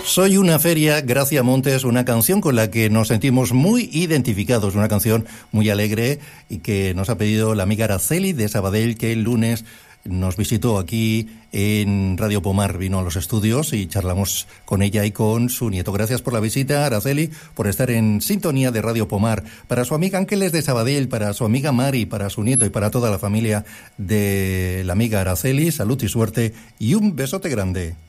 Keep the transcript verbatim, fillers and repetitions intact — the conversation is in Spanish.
Soy una feria, Gracia Montes, una canción con la que nos sentimos muy identificados, una canción muy alegre y que nos ha pedido la amiga Araceli de Sabadell, que el lunes nos visitó aquí en Radio Pomar, vino a los estudios y charlamos con ella y con su nieto. Gracias por la visita, Araceli, por estar en sintonía de Radio Pomar. Para su amiga Ángeles de Sabadell, para su amiga Mari, para su nieto y para toda la familia de la amiga Araceli, salud y suerte y un besote grande.